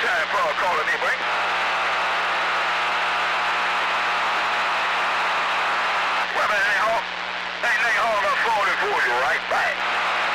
Shine Paul calling me, bring. Well, man, ain't hard up 40 for you, right? Bang.